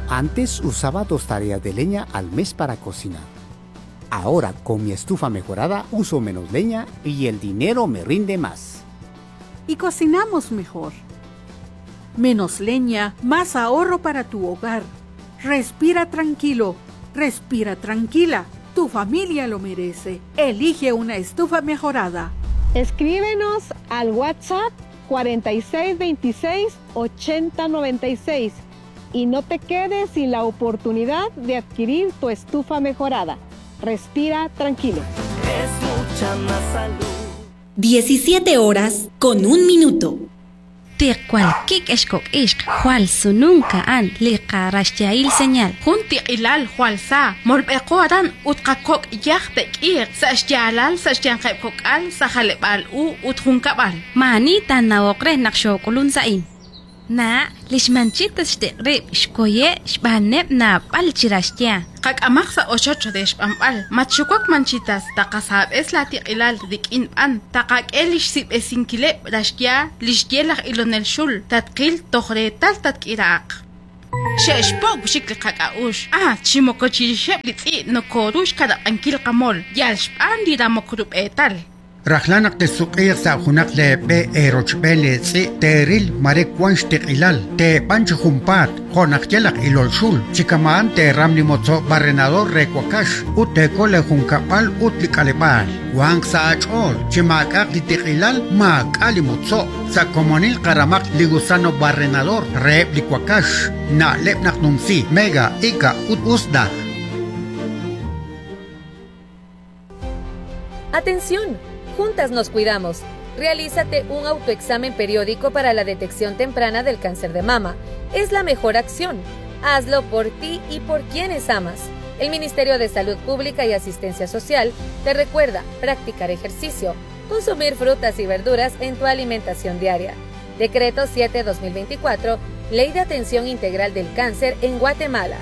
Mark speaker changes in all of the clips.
Speaker 1: Antes usaba 2 tareas de leña al mes para cocinar. Ahora, con mi estufa mejorada, uso menos leña y el dinero me rinde más.
Speaker 2: Y cocinamos mejor. Menos leña, más ahorro para tu hogar. Respira tranquilo, respira tranquila. Tu familia lo merece. Elige una estufa mejorada.
Speaker 3: Escríbenos al WhatsApp 4626-8096 y no te quedes sin la oportunidad de adquirir tu estufa mejorada. Respira tranquilo.
Speaker 4: Es mucha más salud.
Speaker 5: 17 horas con 1 minuto.
Speaker 6: Tiqual kik eshkok ishk Jual sununca an liqarashyail señal.
Speaker 7: Junti ilal Jualsa molbeqoran utqakok yaqtek ir sashjalal sashyanqepkok al sajalebal utjunkabal.
Speaker 6: Manita naokre naqshokulun sain. Na lishmanchitas tiqrib shkoye shbaneb na palchirashya.
Speaker 7: Qaqamaksa ochocho de shpampal machukwak manchitas taqasab es la tiqilal dikin an taqaqelish sib esinkile rashya lishyelaq ilonel shul tatqil tohretal tatkiraq. Sheshpok shikli qaqaush chimokochishep litsi nokorush kada ankil qamol yalshpan dira mokrub etal.
Speaker 8: Rahlanak te suqir sa hunak le be erochbele si teril marek wanshtik ilal te pancho humpat honak yelak ilol shul chikamaan te ramni mozo barrenador rekwakash ute kole hunkapal utli kalebal wang sa achol chimakak litik ilal mak ali mozo sa komonil karamak ligusano barrenador rep likwakash na lepnak numsi mega ika usda.
Speaker 9: Atención. Juntas nos cuidamos. Realízate un autoexamen periódico para la detección temprana del cáncer de mama. Es la mejor acción. Hazlo por ti y por quienes amas. El Ministerio de Salud Pública y Asistencia Social te recuerda practicar ejercicio, consumir frutas y verduras en tu alimentación diaria. Decreto 7-2024, Ley de Atención Integral del Cáncer en Guatemala.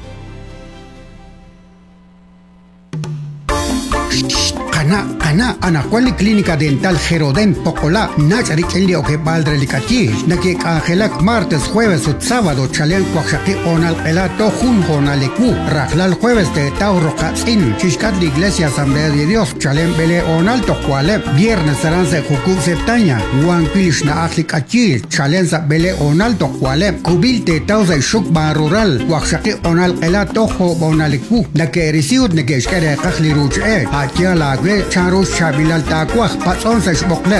Speaker 8: Kana anakuali clínica dental Geroden Pocola Nacharik Elia Oke Baldre Likati Naki Angelak martes, jueves y sábado Chalen Kwakshaki Onal Elato Jun Honaleku Raflal jueves de Tauro Katzin Chishkat la Iglesia Asamblea de Dios Chalen Bele Onal Tokwalep viernes Saranse Jukub Septaña Juan Pilishna Aklikati Chalen Sa Bele Onal Tokwalep Kubilte Tausa Shukba Rural Kwakshaki Onal Elato Ho Bonaleku Naki Erisiud Naki Shkere Kakli Ruche Hatia la Charos Chabilal Tacuaj, Pazón Sexbocler,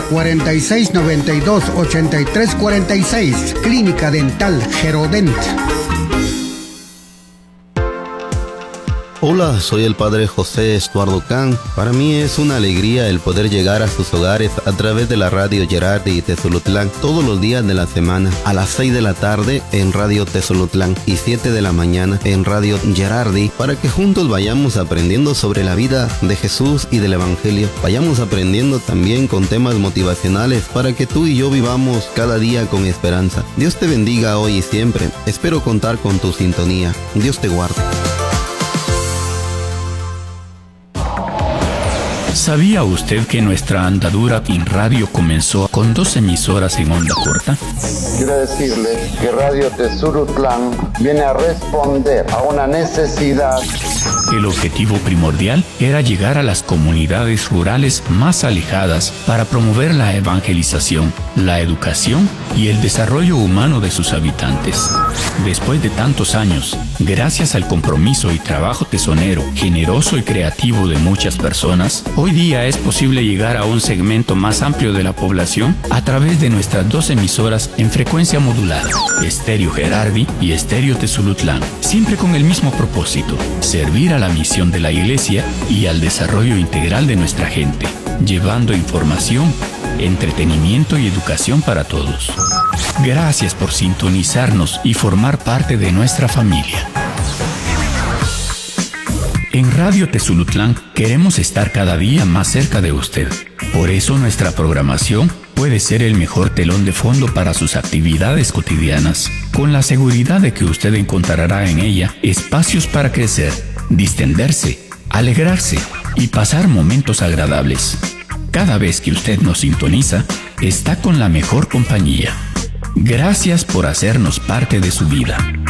Speaker 8: 4692-8346, Clínica Dental Gerodent.
Speaker 10: Hola, soy el padre José Estuardo Can. Para mí es una alegría el poder llegar a sus hogares a través de la radio Gerardi y Tezolutlán todos los días de la semana, a las 6 de la tarde en Radio Tezolutlán y 7 de la mañana en Radio Gerardi, para que juntos vayamos aprendiendo sobre la vida de Jesús y del Evangelio. Vayamos aprendiendo también con temas motivacionales para que tú y yo vivamos cada día con esperanza. Dios te bendiga hoy y siempre. Espero contar con tu sintonía. Dios te guarde.
Speaker 11: ¿Sabía usted que nuestra andadura en radio comenzó con 2 emisoras en onda corta?
Speaker 12: Quiero decirles que Radio Tezolutlán viene a responder a una necesidad.
Speaker 11: El objetivo primordial era llegar a las comunidades rurales más alejadas para promover la evangelización, la educación y el desarrollo humano de sus habitantes. Después de tantos años, gracias al compromiso y trabajo tesonero, generoso y creativo de muchas personas, hoy día es posible llegar a un segmento más amplio de la población a través de nuestras 2 emisoras en frecuencia modulada, Estéreo Gerardi y Estéreo Tezolutlán, siempre con el mismo propósito: servir a la misión de la Iglesia y al desarrollo integral de nuestra gente, llevando información, entretenimiento y educación para todos. Gracias por sintonizarnos y formar parte de nuestra familia. En Radio Tezolutlán queremos estar cada día más cerca de usted. Por eso nuestra programación puede ser el mejor telón de fondo para sus actividades cotidianas, con la seguridad de que usted encontrará en ella espacios para crecer, distenderse, alegrarse y pasar momentos agradables. Cada vez que usted nos sintoniza, está con la mejor compañía. Gracias por hacernos parte de su vida.